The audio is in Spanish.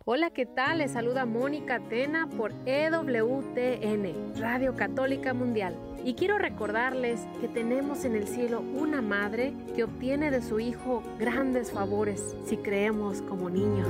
Hola, ¿qué tal? Les saluda Mónica Tena por EWTN, Radio Católica Mundial. Y quiero recordarles que tenemos en el cielo una madre que obtiene de su Hijo grandes favores si creemos como niños.